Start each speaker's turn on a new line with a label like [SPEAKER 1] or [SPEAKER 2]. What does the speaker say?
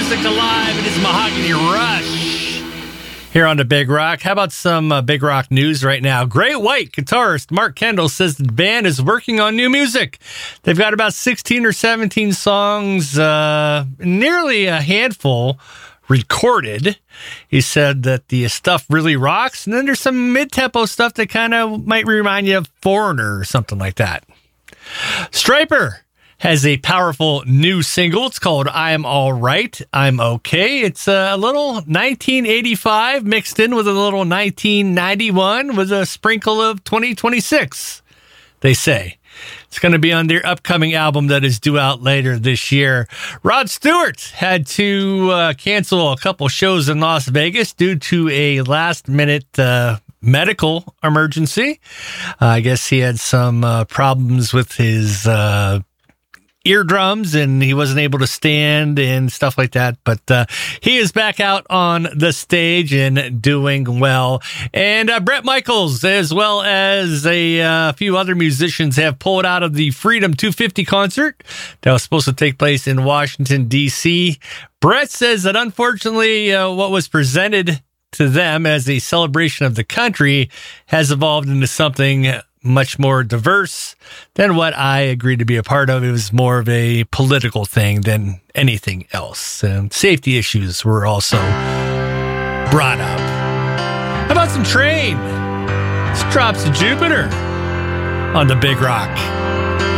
[SPEAKER 1] music alive. It is Mahogany Rush here on the Big Rock. How about some Big Rock news right now? Great White guitarist Mark Kendall says the band is working on new music. They've got about 16 or 17 songs, nearly a handful recorded. He said that the stuff really rocks, and then there's some mid-tempo stuff that kind of might remind you of Foreigner or something like that. Stryper has a powerful new single. It's called I'm All Right, I'm Okay. It's a little 1985 mixed in with a little 1991 with a sprinkle of 2026, they say. It's going to be on their upcoming album that is due out later this year. Rod Stewart had to cancel a couple shows in Las Vegas due to a last-minute medical emergency. I guess he had some problems with his eardrums and he wasn't able to stand and stuff like that. But he is back out on the stage and doing well. And Bret Michaels, as well as a few other musicians, have pulled out of the Freedom 250 concert that was supposed to take place in Washington, D.C. Bret says that unfortunately what was presented to them as a celebration of the country has evolved into something much more diverse than what I agreed to be a part of. It was more of a political thing than anything else. Safety issues were also brought up. How about some Train? This drops to Jupiter on the Big Rock.